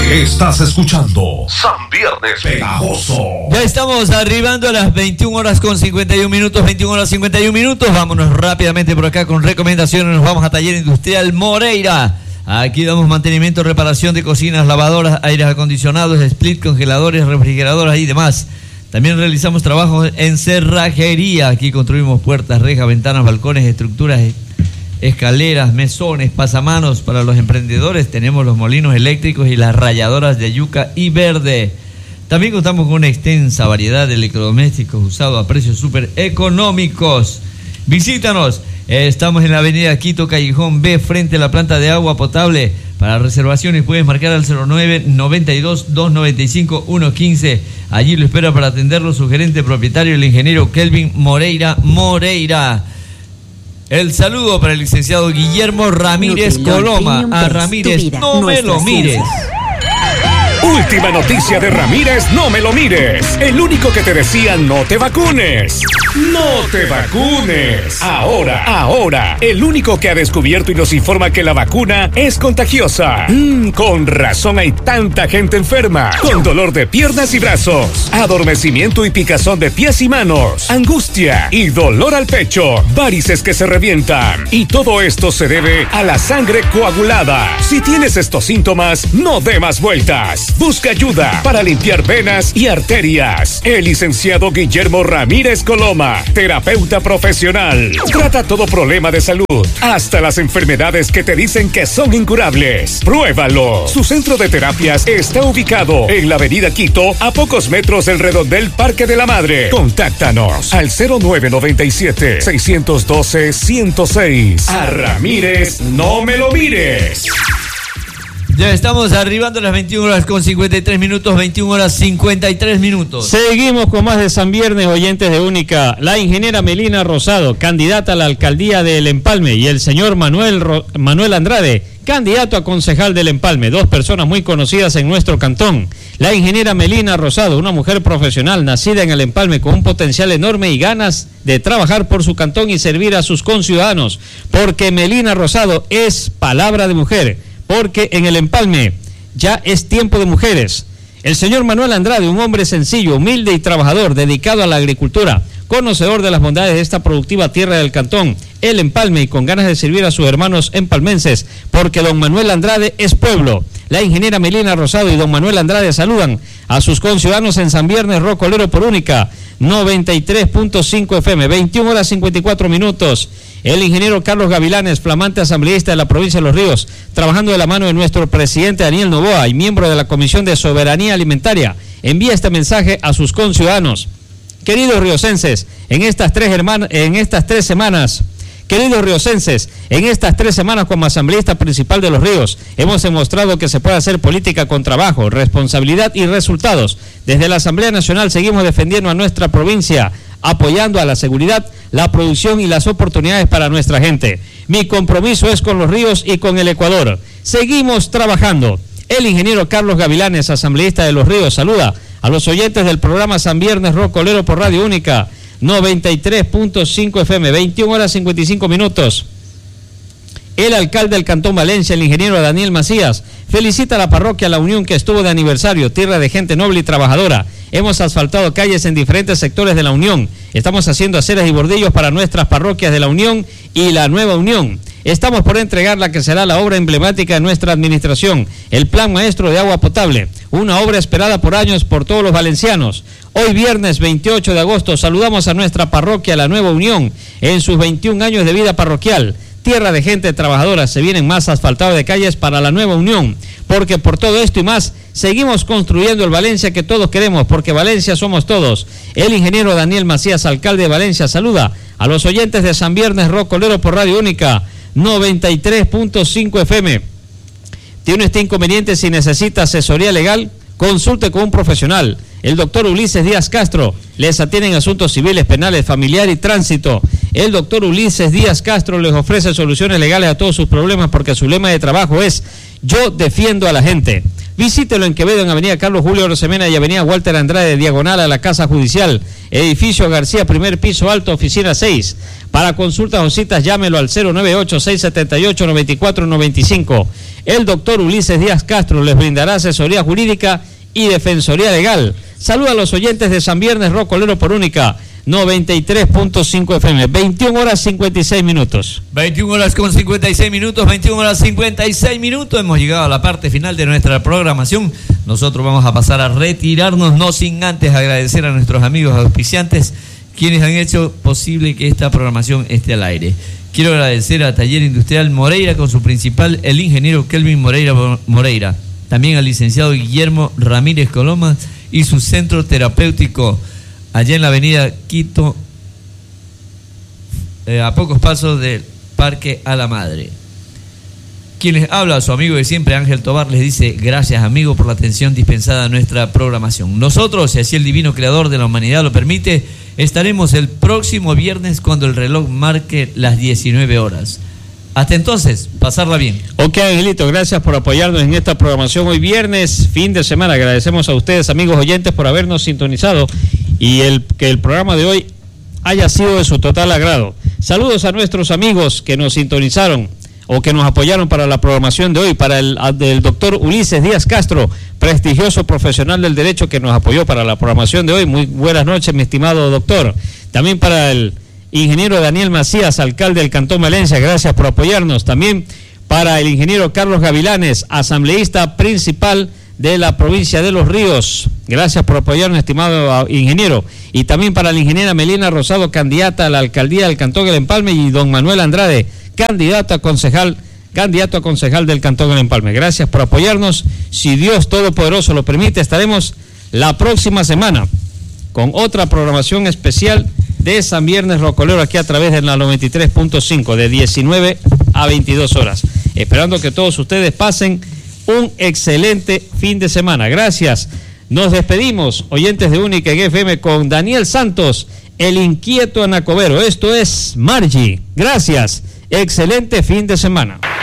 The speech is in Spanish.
Estás escuchando San Viernes Pegajoso. Ya estamos arribando a las 21 horas con 51 minutos, 21 horas 51 minutos. Vámonos rápidamente por acá con recomendaciones. Nos vamos a Taller Industrial Moreira. Aquí damos mantenimiento, reparación de cocinas, lavadoras, aires acondicionados, split, congeladores, refrigeradoras y demás. También realizamos trabajos en cerrajería. Aquí construimos puertas, rejas, ventanas, balcones, estructuras, escaleras, mesones, pasamanos. Para los emprendedores tenemos los molinos eléctricos y las ralladoras de yuca y verde. También contamos con una extensa variedad de electrodomésticos usados a precios súper económicos. Visítanos. Estamos en la avenida Quito, Callejón B, frente a la planta de agua potable. Para reservaciones puedes marcar al 0992-295-115. Allí lo espera para atenderlo su gerente propietario, el ingeniero Kelvin Moreira. El saludo para el licenciado Guillermo Ramírez Coloma. A Ramírez, no me lo mires. Última noticia de Ramírez, no me lo mires. El único que te decía no te vacunes. No te vacunes. Ahora, el único que ha descubierto y nos informa que la vacuna es contagiosa. Con razón hay tanta gente enferma. Con dolor de piernas y brazos, adormecimiento y picazón de pies y manos, angustia y dolor al pecho, varices que se revientan. Y todo esto se debe a la sangre coagulada. Si tienes estos síntomas, no dé más vueltas. Busca ayuda para limpiar venas y arterias. El licenciado Guillermo Ramírez Coloma, terapeuta profesional, trata todo problema de salud, hasta las enfermedades que te dicen que son incurables. Pruébalo. Su centro de terapias está ubicado en la avenida Quito, a pocos metros del redondel Parque de la Madre. Contáctanos al 0997-612-106. A Ramírez, no me lo mires. Ya estamos arribando a las 21 horas con 53 minutos, 21 horas 53 minutos. Seguimos con más de San Viernes, oyentes de Única. La ingeniera Melina Rosado, candidata a la alcaldía del Empalme, y el señor Manuel Andrade, candidato a concejal del Empalme, dos personas muy conocidas en nuestro cantón. La ingeniera Melina Rosado, una mujer profesional nacida en el Empalme con un potencial enorme y ganas de trabajar por su cantón y servir a sus conciudadanos, porque Melina Rosado es palabra de mujer. Porque en el Empalme ya es tiempo de mujeres. El señor Manuel Andrade, un hombre sencillo, humilde y trabajador, dedicado a la agricultura, conocedor de las bondades de esta productiva tierra del cantón, el Empalme, y con ganas de servir a sus hermanos empalmenses, porque don Manuel Andrade es pueblo. La ingeniera Melina Rosado y don Manuel Andrade saludan a sus conciudadanos en San Viernes Rocolero por Única 93.5 FM, 21 horas 54 minutos. El ingeniero Carlos Gavilanes, flamante asambleísta de la provincia de Los Ríos, trabajando de la mano de nuestro presidente Daniel Noboa y miembro de la Comisión de Soberanía Alimentaria, envía este mensaje a sus conciudadanos. Queridos riocenses, en estas tres semanas como asambleísta principal de Los Ríos, hemos demostrado que se puede hacer política con trabajo, responsabilidad y resultados. Desde la Asamblea Nacional seguimos defendiendo a nuestra provincia, apoyando a la seguridad, la producción y las oportunidades para nuestra gente. Mi compromiso es con Los Ríos y con el Ecuador. Seguimos trabajando. El ingeniero Carlos Gavilanes, asambleísta de Los Ríos, saluda a los oyentes del programa San Viernes Rocolero por Radio Única 93.5 FM, 21 horas 55 minutos. El alcalde del Cantón Valencia, el ingeniero Daniel Macías, felicita a la parroquia La Unión, que estuvo de aniversario, tierra de gente noble y trabajadora. Hemos asfaltado calles en diferentes sectores de La Unión. Estamos haciendo aceras y bordillos para nuestras parroquias de La Unión y La Nueva Unión. Estamos por entregar la que será la obra emblemática de nuestra administración, el Plan Maestro de Agua Potable, una obra esperada por años por todos los valencianos. Hoy viernes 28 de agosto saludamos a nuestra parroquia La Nueva Unión en sus 21 años de vida parroquial. Tierra de gente trabajadora, se vienen más asfaltados de calles para La Nueva Unión, porque por todo esto y más seguimos construyendo el Valencia que todos queremos, porque Valencia somos todos. El ingeniero Daniel Macías, alcalde de Valencia, saluda a los oyentes de San Viernes Rocolero por Radio Única 93.5 FM. ¿Tiene este inconveniente? Si necesita asesoría legal, consulte con un profesional. El doctor Ulises Díaz Castro les atiende en asuntos civiles, penales, familiar y tránsito. El doctor Ulises Díaz Castro les ofrece soluciones legales a todos sus problemas, porque su lema de trabajo es: yo defiendo a la gente. Visítelo en Quevedo, en Avenida Carlos Julio Rosemena y Avenida Walter Andrade, diagonal a la Casa Judicial. Edificio García, primer piso alto, oficina 6. Para consultas o citas, llámelo al 098-678-9495. El doctor Ulises Díaz Castro les brindará asesoría jurídica y defensoría legal. Saluda a los oyentes de San Viernes Rocolero por Única 93.5 FM. 21 horas 56 minutos. 21 horas con 56 minutos, 21 horas 56 minutos. Hemos llegado a la parte final de nuestra programación. Nosotros vamos a pasar a retirarnos, no sin antes agradecer a nuestros amigos auspiciantes, quienes han hecho posible que esta programación esté al aire. Quiero agradecer a Taller Industrial Moreira con su principal, el ingeniero Kelvin Moreira. También al licenciado Guillermo Ramírez Coloma y su centro terapéutico allá en la avenida Quito, a pocos pasos del Parque a la Madre. Quien les habla, su amigo de siempre, Ángel Tobar, les dice gracias, amigo, por la atención dispensada a nuestra programación. Nosotros, si así el divino creador de la humanidad lo permite, estaremos el próximo viernes cuando el reloj marque las 19 horas. Hasta entonces, pasarla bien. Ok, Angelito, gracias por apoyarnos en esta programación hoy viernes, fin de semana. Agradecemos a ustedes, amigos oyentes, por habernos sintonizado y que el programa de hoy haya sido de su total agrado. Saludos a nuestros amigos que nos sintonizaron o que nos apoyaron para la programación de hoy, para el doctor Ulises Díaz Castro, prestigioso profesional del derecho que nos apoyó para la programación de hoy. Muy buenas noches, mi estimado doctor. También para el ingeniero Daniel Macías, alcalde del Cantón Valencia, gracias por apoyarnos. También para el ingeniero Carlos Gavilanes, asambleísta principal de la provincia de Los Ríos, gracias por apoyarnos, estimado ingeniero. Y también para la ingeniera Melina Rosado, candidata a la alcaldía del Cantón El Empalme, y don Manuel Andrade, candidato a concejal del Cantón El Empalme. Gracias por apoyarnos. Si Dios Todopoderoso lo permite, estaremos la próxima semana con otra programación especial de San Viernes Rocolero aquí a través de la 93.5 de 19 a 22 horas. Esperando que todos ustedes pasen un excelente fin de semana. Gracias. Nos despedimos, oyentes de Única en FM, con Daniel Santos, el inquieto anacobero. Esto es Margie. Gracias. Excelente fin de semana.